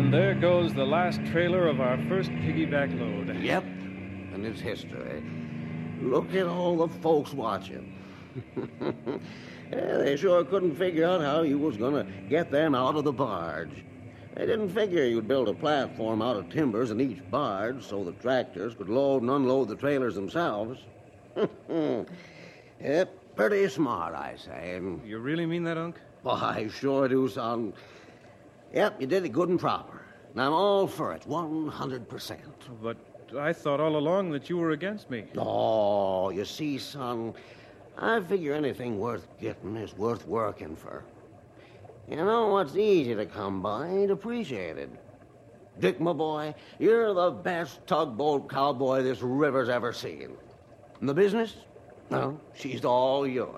And there goes the last trailer of our first piggyback load. Yep, and it's history. Look at all the folks watching. Yeah, they sure couldn't figure out how you was going to get them out of the barge. They didn't figure you'd build a platform out of timbers in each barge so the tractors could load and unload the trailers themselves. Yep, pretty smart, I say. And You really mean that, Unc? I sure do, son. Yep, you did it good and proper. And I'm all for it, 100%. But I thought all along that you were against me. Oh, you see, son, I figure anything worth getting is worth working for. You know what's easy to come by ain't appreciated. Dick, my boy, you're the best tugboat cowboy this river's ever seen. And the business? Well, she's all yours.